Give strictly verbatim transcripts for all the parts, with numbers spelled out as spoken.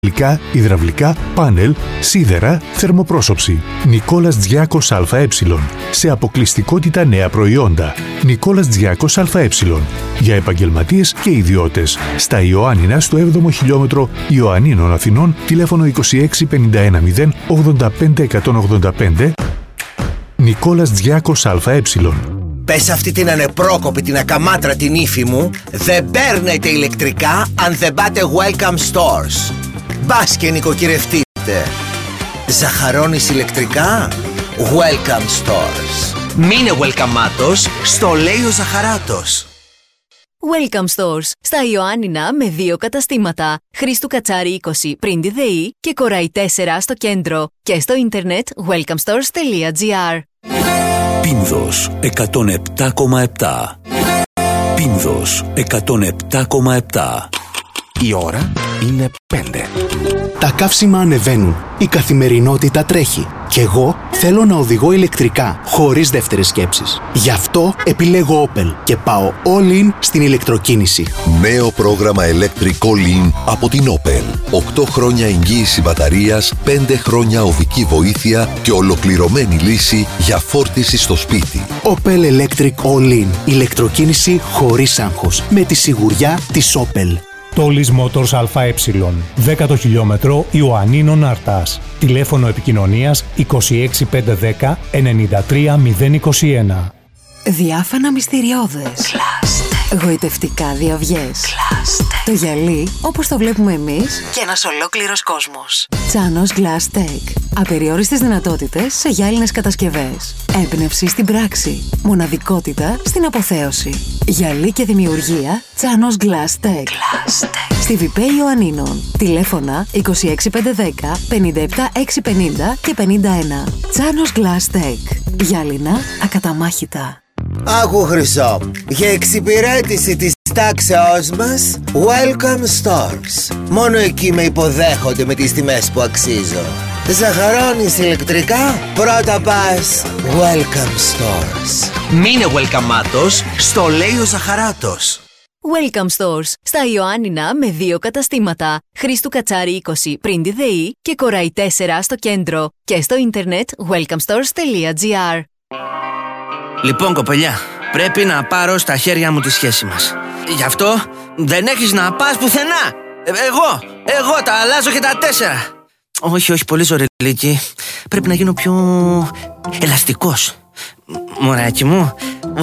υλικά, υδραυλικά, πάνελ, σίδερα, θερμοπρόσωψη. Νικόλας Τζιάκος ΑΕ. Σε αποκλειστικότητα νέα προϊόντα. Νικόλας Τζιάκος ΑΕ. Για επαγγελματίες και ιδιώτες. Στα Ιωάννινα στο έβδομο χιλιόμετρο Ιωαννίνων Αθηνών, τηλέφωνο είκοσι έξι πενήντα ένα μηδέν ογδόντα πέντε εκατόν ογδόντα πέντε. Νικόλας Τζιάκος ΑΕ. Πες αυτή την ανεπρόκοπη, την ακαμάτρα την ύφη μου, δεν παίρνετε ηλεκτρικά αν δεν πάτε Welcome Stores. Μπας και νοικοκυρευτείτε. Ζαχαρώνεις ηλεκτρικά? Welcome Stores. Μείνε welcomeάτος, στο λέει ο Ζαχαράτος. Welcome Stores. Στα Ιωάννινα με δύο καταστήματα. Χρήστου Κατσάρη είκοσι πριν τη ΔΕΗ και Κοραϊ τέσσερα στο κέντρο. Και στο ίντερνετ welcome stores τελεία gr. Πίνδος εκατόν επτά κόμμα επτά. Πίνδος εκατόν επτά κόμμα επτά. Η ώρα είναι πέντε. Τα καύσιμα ανεβαίνουν. Η καθημερινότητα τρέχει. Και εγώ θέλω να οδηγώ ηλεκτρικά, χωρίς δεύτερες σκέψεις. Γι' αυτό επιλέγω Opel και πάω all in στην ηλεκτροκίνηση. Νέο πρόγραμμα Electric All In από την Opel. οκτώ χρόνια εγγύηση μπαταρίας, πέντε χρόνια οδική βοήθεια και ολοκληρωμένη λύση για φόρτιση στο σπίτι. Opel Electric All In. Ηλεκτροκίνηση χωρίς άγχος. Με τη σιγουριά της Opel. Τόλις Motors ΑΕ, δέκατο χιλιόμετρο Ιωαννίνων Αρτάς. Τηλέφωνο επικοινωνίας είκοσι έξι πεντακόσια δέκα ενενήντα τρία μηδέν είκοσι ένα. Διάφανα μυστηριώδες. Κλάστε. Γοητευτικά διαυγές. Κλάστε. Το γυαλί όπως το βλέπουμε εμείς και ένας ολόκληρος κόσμος. Τσάνος Glass Tech. Απεριόριστες δυνατότητες σε γυάλινες κατασκευές. Έμπνευση στην πράξη. Μοναδικότητα στην αποθέωση. Γυαλί και δημιουργία Τσάνος Glass Tech. Glass Tech. Στη Βιπέ Ιωαννίνων. Τηλέφωνα είκοσι έξι πεντακόσια δέκα πενήντα επτά εξακόσια πενήντα και πενήντα ένα. Τσάνος Glass Tech. Γυάλινα ακαταμάχητα. Άκου Χρυσό, για εξυπηρέτηση της τάξεώς μας, Welcome Stores. Μόνο εκεί με υποδέχονται με τις τιμές που αξίζω. Ζαχαρώνεις ηλεκτρικά? Πρώτα πας Welcome Stores. Μείνε welcomeάτος, στο λέει ο Ζαχαράτος. Welcome Stores. Στα Ιωάννινα με δύο καταστήματα. Χρήστου Κατσάρη είκοσι πριν τη ΔΕΗ και Κοραϊ τέσσερα στο κέντρο. Και στο ίντερνετ welcome stores τελεία gr. Λοιπόν κοπελιά, πρέπει να πάρω στα χέρια μου τη σχέση μας. Γι' αυτό δεν έχεις να πας πουθενά. ε, Εγώ, εγώ τα αλλάζω και τα τέσσερα. Όχι, όχι, πολύ ζωρελίκι. Πρέπει να γίνω πιο ελαστικός. Μωράκι μου,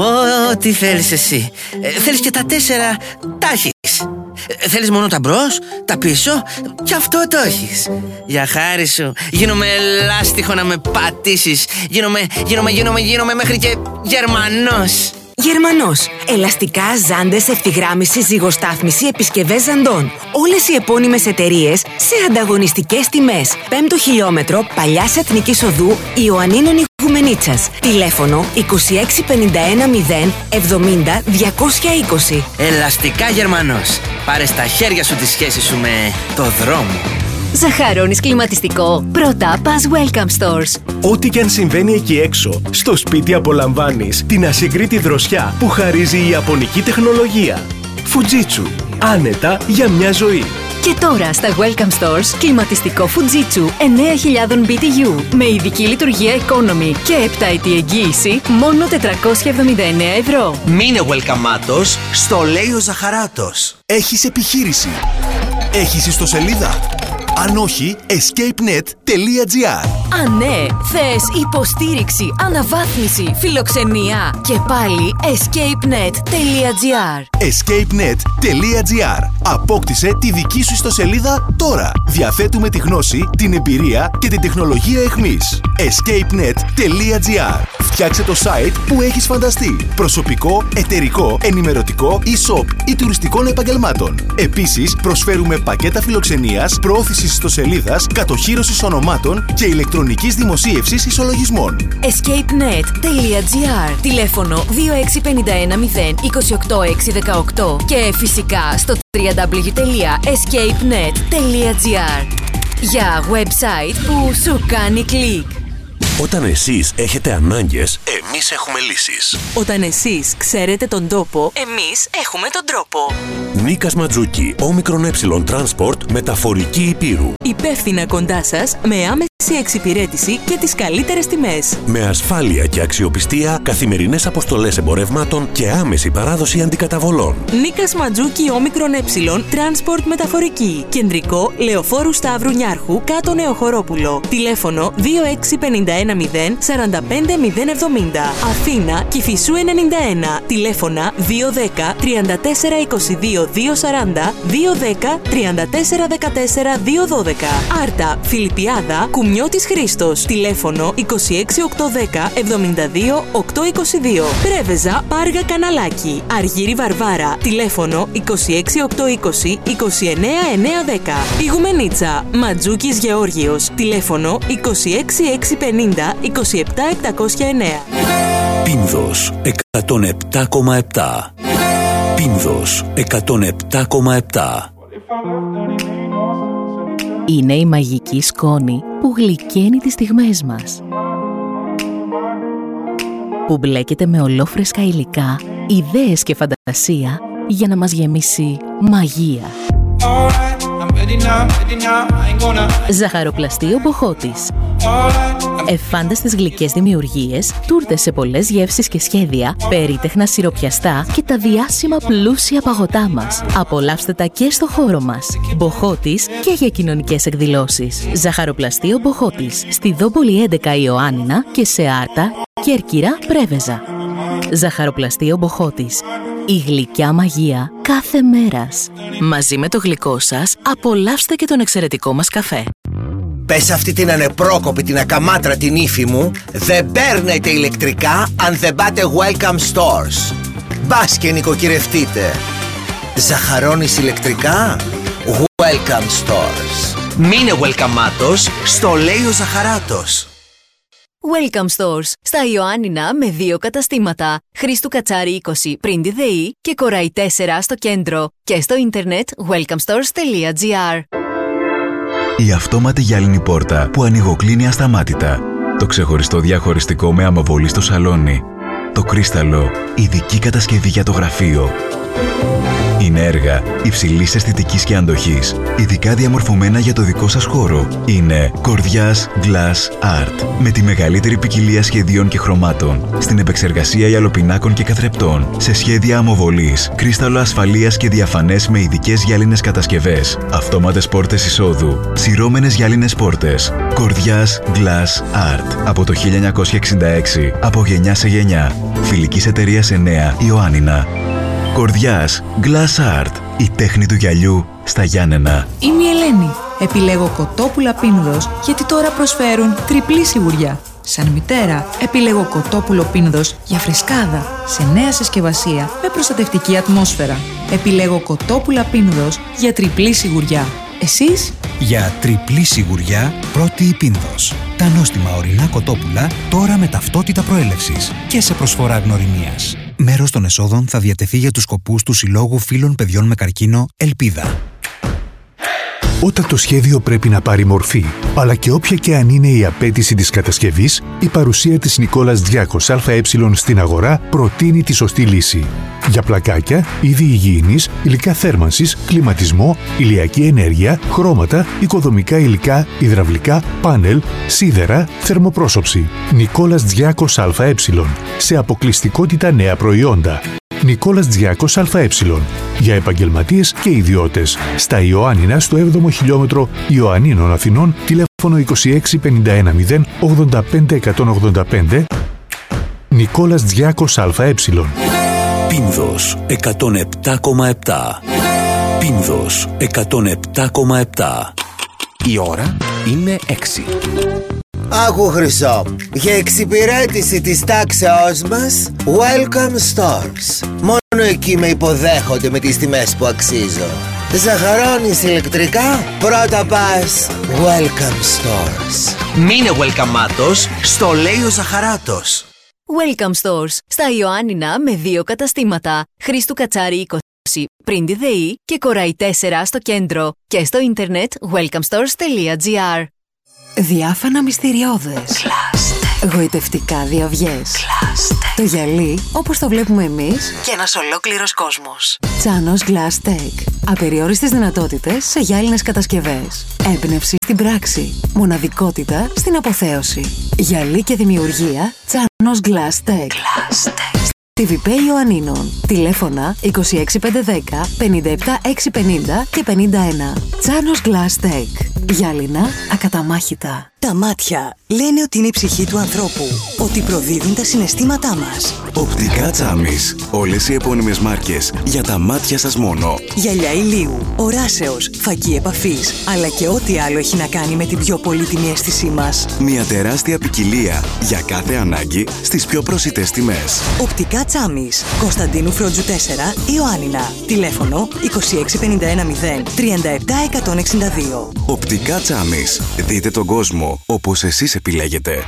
ό,τι θέλεις εσύ. ε, Θέλεις και τα τέσσερα, τα έχεις. ε, Θέλεις μόνο τα μπρος, τα πίσω, και αυτό το έχεις. Για χάρη σου, γίνομαι λάστιχο να με πατήσεις. Γίνομαι, γίνομαι, γίνομαι, γίνομαι μέχρι και Γερμανός. Γερμανός. Ελαστικά, ζάντες, ευθυγράμμιση, ζυγοστάθμιση, επισκευές ζαντών. Όλες οι επώνυμες εταιρείες σε ανταγωνιστικές τιμές. Πέμπτο χιλιόμετρο Παλιάς Εθνικής Οδού Ιωαννίνων Ιγουμενίτσας. Τηλέφωνο είκοσι έξι πενήντα ένα μηδέν εβδομήντα διακόσια είκοσι. Ελαστικά Γερμανός. Πάρε στα χέρια σου τη σχέση σου με το δρόμο. Ζαχαρώνεις κλιματιστικό? Πρώτα πας Welcome Stores. Ό,τι και αν συμβαίνει εκεί έξω, στο σπίτι απολαμβάνεις την ασυγκρίτη δροσιά που χαρίζει η ιαπωνική τεχνολογία. Fujitsu. Άνετα για μια ζωή. Και τώρα στα Welcome Stores κλιματιστικό Fujitsu εννέα χιλιάδες μπι τι γιου με ειδική λειτουργία economy και επτάετη εγγύηση μόνο τετρακόσια εβδομήντα εννέα ευρώ. Μείνε welcomeάτος, στο λέει ο Ζαχαράτος. Έχεις επιχείρηση? Έχεις ιστοσελίδα? Αν όχι, escape net τελεία gr. Αν ναι, θες υποστήριξη, αναβάθμιση, φιλοξενία και πάλι escape net τελεία gr. escape net τελεία gr. Απόκτησε τη δική σου ιστοσελίδα τώρα. Διαθέτουμε τη γνώση, την εμπειρία και την τεχνολογία εχμής. escape net τελεία gr. Φτιάξε το site που έχεις φανταστεί. Προσωπικό, εταιρικό, ενημερωτικό, e-shop ή τουριστικών επαγγελμάτων. Επίσης, προσφέρουμε πακέτα φιλοξενίας, προώθησης ιστοσελίδας, κατοχύρωσης ονομάτων και ηλεκτρονικής δημοσίευσης ισολογισμών. escape net τελεία gr. Τηλέφωνο δύο έξι πενήντα ένα μηδέν είκοσι οκτώ έξι δεκαοκτώ και φυσικά στο double-u double-u double-u τελεία escape net τελεία gr. Για website που σου κάνει κλικ. Όταν εσείς έχετε ανάγκες, εμείς έχουμε λύσεις. Όταν εσείς ξέρετε τον τόπο, εμείς έχουμε τον τρόπο. Νίκας Ματζούκη, όμικρον ε Transport, μεταφορική υπήρου. Υπεύθυνα κοντά σας, με άμεση εξυπηρέτηση και τις καλύτερες τιμές. Με ασφάλεια και αξιοπιστία, καθημερινές αποστολές εμπορευμάτων και άμεση παράδοση αντικαταβολών. Νίκας Ματζούκη, όμικρον ε Transport, μεταφορική. Κεντρικό, Λεωφόρου Σταύρου Νιάρχου, κάτω Νεοχωρόπουλο. Τηλέφωνο δύο έξι πέντε ένα μηδέν τέσσερα πέντε μηδέν εβδομήντα. Αθήνα, Κηφισού ενενήντα ένα. Τηλέφωνα δύο ένα μηδέν τρία τέσσερα είκοσι δύο δύο σαράντα, δύο ένα μηδέν τρία τέσσερα δεκατέσσερα δύο δώδεκα. Άρτα, Φιλιππιάδα, Κουμιώτης Χρήστος. Τηλέφωνο είκοσι έξι οκτακόσια δέκα εβδομήντα δύο οκτακόσια είκοσι δύο. Πρέβεζα, Πάργα Καναλάκι. Αργύρι Βαρβάρα. Τηλέφωνο είκοσι έξι οκτακόσια είκοσι είκοσι εννέα εννιακόσια δέκα. Ιγουμενίτσα, Ματζούκης Γεώργιος. Τηλέφωνο είκοσι έξι εξακόσια πενήντα είκοσι επτά επτακόσια εννέα. Πίνδος εκατόν επτά κόμμα επτά. Πίνδος εκατόν επτά κόμμα επτά. Είναι η μαγική σκόνη που γλυκαίνει τις στιγμές μας. Που μπλέκεται με ολόφρεσκα υλικά, ιδέες και φαντασία για να μας γεμίσει μαγεία. Ζαχαροπλαστείο Μποχώτης. Εφάνταστες γλυκές δημιουργίες, τούρτες σε πολλές γεύσεις και σχέδια, περίτεχνα σιροπιαστά και τα διάσημα πλούσια παγωτά μας. Απολαύστε τα και στο χώρο μας. Μποχώτης και για κοινωνικές εκδηλώσεις. Ζαχαροπλαστείο Μποχώτης. Στη Δόμπολη έντεκα Ιωάννινα και σε Άρτα, Κέρκυρα, Πρέβεζα. Ζαχαροπλαστείο Μποχώτης. Η γλυκιά μαγεία κάθε μέρας. Μαζί με το γλυκό σας, απολαύστε και τον εξαιρετικό μας καφέ. Πες αυτή την ανεπρόκοπη, την ακαμάτρα την ύφη μου, δεν παίρνετε ηλεκτρικά αν δεν πάτε Welcome Stores. Μπας και νοικοκυρευτείτε. Ζαχαρώνεις ηλεκτρικά? Welcome Stores. Μείνε welcomeάτος, στο λέει ο Ζαχαράτος. Welcome Stores. Στα Ιωάννινα με δύο καταστήματα. Χρήστου Κατσάρη είκοσι πριν τη ΔΕΗ και Κοραϊ τέσσερα στο κέντρο. Και στο ίντερνετ welcome stores τελεία gr. Η αυτόματη γυάλινη πόρτα που ανοιγοκλίνει ασταμάτητα. Το ξεχωριστό διαχωριστικό με αμοβολή στο σαλόνι. Το κρίσταλο, ειδική κατασκευή για το γραφείο. Είναι έργα υψηλής αισθητικής και αντοχής, ειδικά διαμορφωμένα για το δικό σας χώρο. Είναι Κορδιάς Glass Art, με τη μεγαλύτερη ποικιλία σχεδίων και χρωμάτων, στην επεξεργασία γυαλοπινάκων και καθρεπτών, σε σχέδια αμοβολής, κρίσταλο ασφαλείας και διαφανές με ειδικές γυάλινες κατασκευές, αυτόματες πόρτες εισόδου, σειρώμενες γυάλινες πόρτες. Κορδιάς Glass Art, από το χίλια εννιακόσια εξήντα έξι, από γενιά σε γενιά. Φιλικής εταιρείας εννέα Ιωάννινα. Κορδιάς Glass Art, η τέχνη του γυαλιού στα Γιάννενα. Είμαι η Ελένη. Επιλέγω κοτόπουλα Πίνδος γιατί τώρα προσφέρουν τριπλή σιγουριά. Σαν μητέρα, επιλέγω κοτόπουλο Πίνδος για φρεσκάδα, σε νέα συσκευασία με προστατευτική ατμόσφαιρα. Επιλέγω κοτόπουλα Πίνδος για τριπλή σιγουριά. Εσείς? Για τριπλή σιγουριά, πρώτη η Πίνδος. Τα νόστιμα ορεινά κοτόπουλα τώρα με ταυτότητα προέλευσης και σε προσφορά γνωριμίας. Μέρος των εσόδων θα διατεθεί για τους σκοπούς του Συλλόγου Φίλων Παιδιών με Καρκίνο Ελπίδα. Όταν το σχέδιο πρέπει να πάρει μορφή, αλλά και όποια και αν είναι η απέτηση της κατασκευής, η παρουσία της Νικόλας Διάκος ΑΕ στην αγορά προτείνει τη σωστή λύση. Για πλακάκια, είδη υγιεινής, υλικά θέρμανσης, κλιματισμό, ηλιακή ενέργεια, χρώματα, οικοδομικά υλικά, υδραυλικά, πάνελ, σίδερα, θερμοπρόσωψη. Νικόλας Διάκος ΑΕ. Σε αποκλειστικότητα νέα προϊόντα. Νικόλας Διάκος ΑΕ. Για επαγγελματίες και ιδιώτες. Στα Ιωάννινα, στο έβδομο χιλιόμετρο Ιωαννίνων Αθηνών, τηλέφωνο είκοσι έξι πενήντα ένα μηδέν ογδόντα πέντε εκατόν ογδόντα πέντε. Νικόλας Διάκος ΑΕ. Πίνδος εκατόν επτά κόμμα επτά. Πίνδος εκατόν επτά κόμμα επτά. Η ώρα είναι έξι. Άκου Χρυσό, για εξυπηρέτηση της τάξεώς μας, Welcome Stores. Μόνο εκεί με υποδέχονται με τις τιμές που αξίζω. Ζαχαρώνεις ηλεκτρικά? Πρώτα πας Welcome Stores. Μείνε welcomeάτος, στο λέει ο Ζαχαράτος. Welcome Stores. Στα Ιωάννινα με δύο καταστήματα. Χρήστου Κατσάρη είκοσι πριν τη ΔΕΗ και Κοραϊ τέσσερα στο κέντρο. Και στο ίντερνετ welcome stores τελεία gr. Διάφανα μυστηριώδες. Κλάστε. Γοητευτικά διαυγές. Το γυαλί όπως το βλέπουμε εμείς και ένας ολόκληρος κόσμος. Τσάνος Glass Tech. Απεριόριστες δυνατότητες σε γυάλινες κατασκευές. Έμπνευση στην πράξη. Μοναδικότητα στην αποθέωση. Γυαλί και δημιουργία. Τσάνος Glass Tech. Στη Βιπέ Ιωαννίνων. Τηλέφωνα είκοσι έξι πεντακόσια δέκα, πενήντα επτά εξακόσια πενήντα και πενήντα ένα. Τσάνος Glass Tech. Γυάλινα ακαταμάχητα. Τα μάτια λένε ότι είναι η ψυχή του ανθρώπου, ότι προδίδουν τα συναισθήματά μας. Οπτικά Τσάμις. Όλες οι επώνυμες μάρκες για τα μάτια σας μόνο. Γυαλιά ηλίου, οράσεως, φακή επαφής, αλλά και ό,τι άλλο έχει να κάνει με την πιο πολύτιμη αίσθησή μας. Μια τεράστια ποικιλία για κάθε ανάγκη στις πιο προσιτές τιμές. Οπτικά Τσάμις. Κωνσταντίνου Φρόντζου τέσσερα, Ιωάννινα. Τηλέφωνο είκοσι έξι πενήντα ένα μηδέν τριάντα επτά εκατόν εξήντα δύο. Οπτικά Τσάμις. Δείτε τον κόσμο όπως εσείς επιλέγετε.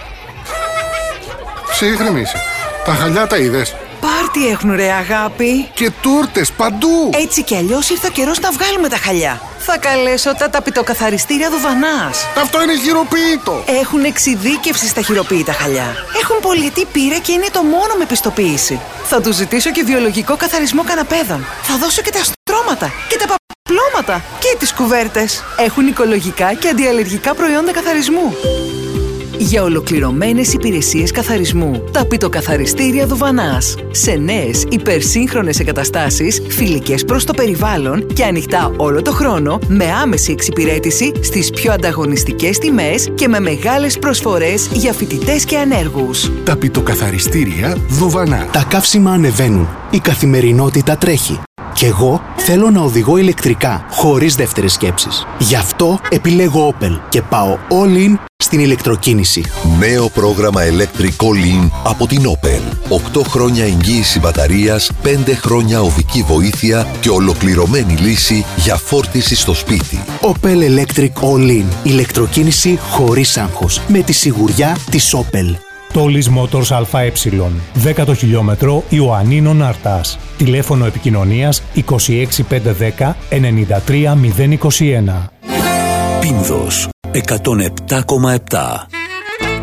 Ψύχρεμη είσαι. Τα χαλιά τα είδες? Πάρτι έχουν ρε αγάπη. Και τούρτες παντού. Έτσι κι αλλιώς ήρθε ο καιρός να βγάλουμε τα χαλιά. Θα καλέσω τα ταπητοκαθαριστήρια Δουβανάς. Αυτό είναι χειροποίητο. Έχουν εξειδίκευση στα χειροποίητα χαλιά. Έχουν πολυετή πείρα και είναι το μόνο με πιστοποίηση. Θα τους ζητήσω και βιολογικό καθαρισμό καναπέδων. Θα δώσω και τα στρώματα και τα παπλώματα και τις κουβέρτες. Έχουν οικολογικά και αντιαλλεργικά προϊόντα καθαρισμού. Για ολοκληρωμένες υπηρεσίες καθαρισμού, ταπητοκαθαριστήρια Δουβανάς. Σε νέες υπερσύγχρονες εγκαταστάσεις, φιλικές προς το περιβάλλον και ανοιχτά όλο το χρόνο, με άμεση εξυπηρέτηση στις πιο ανταγωνιστικές τιμές και με μεγάλες προσφορές για φοιτητές και ανέργους. Ταπητοκαθαριστήρια Δουβανά. Τα καύσιμα ανεβαίνουν. Η καθημερινότητα τρέχει. Κι εγώ θέλω να οδηγώ ηλεκτρικά, χωρίς δεύτερες σκέψεις. Γι' αυτό επιλέγω Opel και πάω all in στην ηλεκτροκίνηση. Νέο πρόγραμμα Electric All-In από την Opel. οκτώ χρόνια εγγύηση μπαταρίας, πέντε χρόνια οδική βοήθεια και ολοκληρωμένη λύση για φόρτιση στο σπίτι. Opel Electric All-In. Ηλεκτροκίνηση χωρίς άγχος. Με τη σιγουριά της Opel. Τόλις Motors ΑΕ, δέκατο χιλιόμετρο Ιωαννίνων Άρτας. Τηλέφωνο επικοινωνίας είκοσι έξι πεντακόσια δέκα ενενήντα τρία μηδέν είκοσι ένα. Πίνδος εκατόν επτά κόμμα επτά.